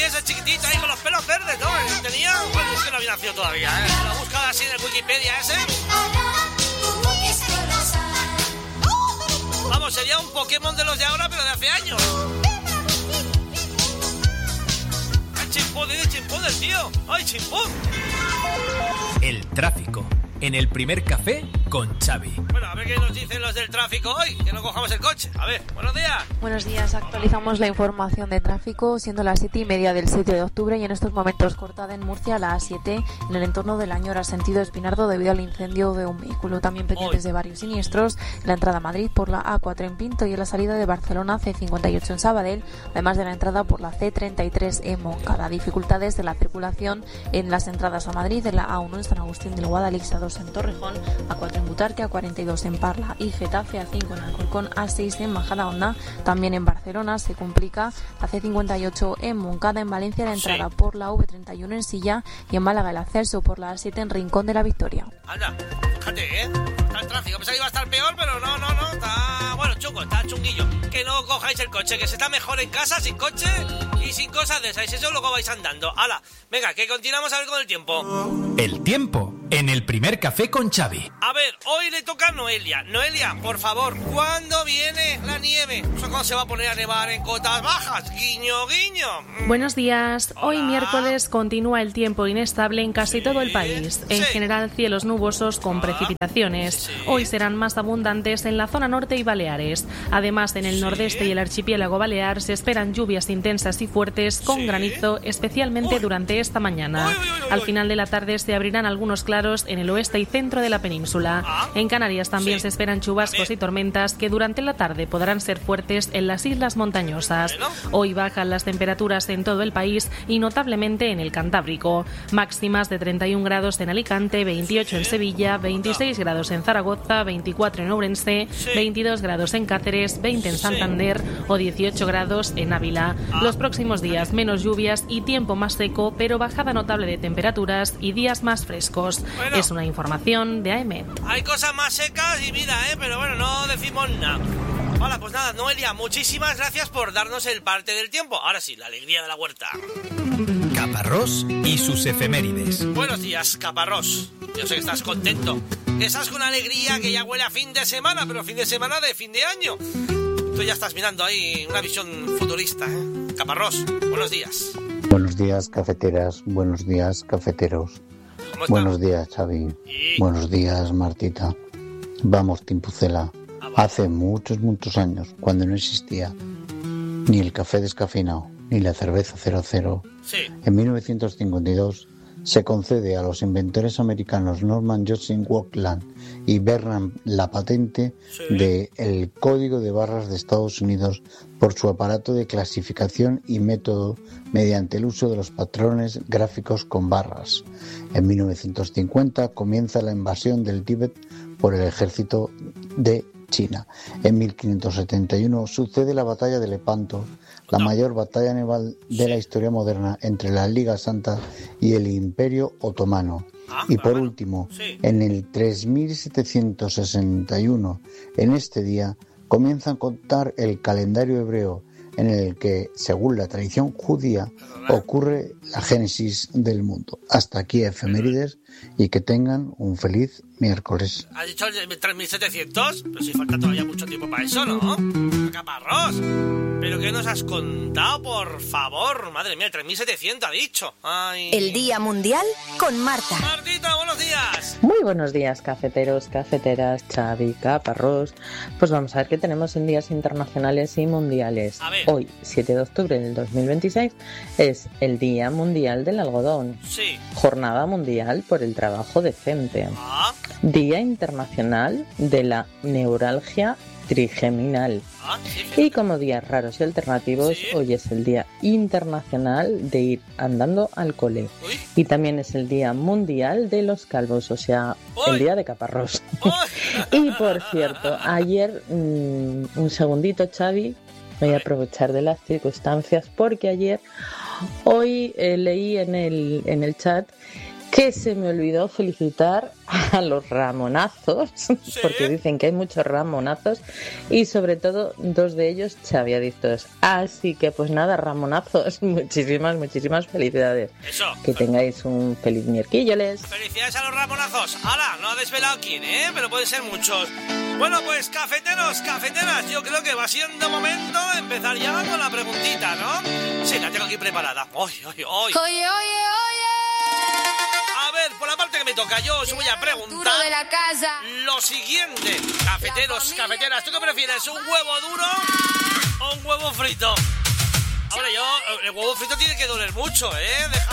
ese chiquitito ahí con los pelos verdes, ¿no? Tenía... Bueno, es que no había nacido todavía, ¿eh? Lo he buscado así en el Wikipedia ese. Vamos, sería un Pokémon de los de ahora, pero de hace años. ¡Ay, chimpún! ¡Dice chimpún del tío! ¡Ay, chimpún! El tráfico. En el primer café con Xavi. Bueno, a ver qué nos dicen los del tráfico hoy, que no cojamos el coche. A ver, buenos días. Buenos días, actualizamos la información de tráfico, siendo las 7:30 del 7 de octubre y en estos momentos cortada en Murcia la A7 en el entorno de Lañora, sentido Espinardo, debido al incendio de un vehículo. También pendientes de varios siniestros en la entrada a Madrid por la A4 en Pinto y en la salida de Barcelona C58 en Sabadell, además de la entrada por la C33 en Moncada. Dificultades de la circulación en las entradas a Madrid, en la A1 en San Agustín del Guadalix, A2 en Torrejón, A4 en Butarque, A42 en Parla y Getafe, A5 en Alcorcón, A6 en Majadahonda. También en Barcelona se complica la C58 en Moncada, en Valencia la entrada por la V31 en Silla y en Málaga el acceso por la A7 en Rincón de la Victoria. Anda, fíjate, está el tráfico. Pensaba que iba a estar peor, pero no, está... Bueno, chungo, está chunguillo. Que no cojáis el coche, que se está mejor en casa, sin coche y sin cosas de esas. Eso luego vais andando. ¡Hala! Venga, que continuamos a ver con el tiempo. El tiempo en el primer café con Xavi. A ver, hoy le toca a Noelia. Noelia, por favor, ¿cuándo viene la nieve? ¿Cuándo se va a poner a nevar en cotas bajas? Guiño, guiño. Buenos días. Hola. Hoy miércoles continúa el tiempo inestable en casi todo el país. En general, cielos nubosos con precipitaciones. Hoy serán más abundantes en la zona norte y Baleares. Además, en el nordeste y el archipiélago balear se esperan lluvias intensas y fuertes con granizo, especialmente durante esta mañana. Al final de la tarde se abrirán algunos claros en el oeste y centro de la península. En Canarias también se esperan chubascos y tormentas que durante la tarde podrán ser fuertes en las islas montañosas. Hoy bajan las temperaturas en todo el país y notablemente en el Cantábrico. Máximas de 31 grados en Alicante, 28 en Sevilla, 26 grados en Zaragoza, 24 en Ourense, 22 grados en Cáceres, 20 en Santander o 18 grados en Ávila. Los próximos días menos lluvias y tiempo más seco, pero bajada notable de temperaturas y días más frescos. Bueno, es una información de AEMET. Hay cosas más secas y mira, pero bueno, no decimos nada. Hola, pues nada, Noelia, muchísimas gracias por darnos el parte del tiempo. Ahora sí, la alegría de la huerta. Caparrós y sus efemérides. Buenos días, Caparrós. Yo sé que estás contento. Que estás con alegría, que ya huele a fin de semana, pero fin de semana de fin de año. Tú ya estás mirando ahí una visión futurista, ¿eh? Caparrós, buenos días. Buenos días, cafeteras. Buenos días, cafeteros. Buenos días, Xavi. Buenos días, Martita. Vamos, Timpucela. Hace muchos años, cuando no existía ni el café descafeinado, ni la cerveza 00, en 1952 se concede a los inventores americanos Norman Joseph Wakeland y Bernard la patente del Código de Barras de Estados Unidos por su aparato de clasificación y método mediante el uso de los patrones gráficos con barras. En 1950 comienza la invasión del Tíbet por el ejército de China. En 1571 sucede la batalla de Lepanto, la mayor batalla naval de la historia moderna entre la Liga Santa y el Imperio Otomano. Y por último, en el 3761, en este día, comienza a contar el calendario hebreo, en el que, según la tradición judía, ocurre la génesis del mundo. Hasta aquí efemérides y que tengan un feliz miércoles. ¿Has dicho el 3700? Pero si falta todavía mucho tiempo para eso, ¿no? Caparrós, ¿pero qué nos has contado, por favor? Madre mía, 3700 ha dicho. Ay. El Día Mundial con Marta. Martita, buenos días. Muy buenos días, cafeteros, cafeteras, Xavi, Caparrós. Pues vamos a ver qué tenemos en días internacionales y mundiales. Hoy, 7 de octubre del 2026, es el Día Mundial del Algodón. Jornada Mundial por el Trabajo Decente. Día Internacional de la Neuralgia Trigeminal. Y como días raros y alternativos, hoy es el Día Internacional de ir andando al cole. Y también es el Día Mundial de los Calvos, o sea, el Día de Caparrós. Y por cierto, ayer, un segundito, Xavi, voy a aprovechar de las circunstancias porque hoy leí en el chat que se me olvidó felicitar a los ramonazos, ¿sí? Porque dicen que hay muchos ramonazos y sobre todo 2 de ellos chaviaditos. Así que pues nada, ramonazos, muchísimas felicidades. Eso. Que tengáis un feliz miércoles. Felicidades a los ramonazos. ¡Hala! No ha desvelado quién, pero pueden ser muchos. Bueno, pues cafeteros, cafeteras, yo creo que va siendo momento de empezar ya con la preguntita, ¿no? Sí, la tengo aquí preparada. Oye. A ver, por la parte que me toca, yo os voy a preguntar lo siguiente. Cafeteros, cafeteras, ¿tú qué prefieres? ¿Un huevo duro o un huevo frito? Ahora el huevo frito tiene que doler mucho,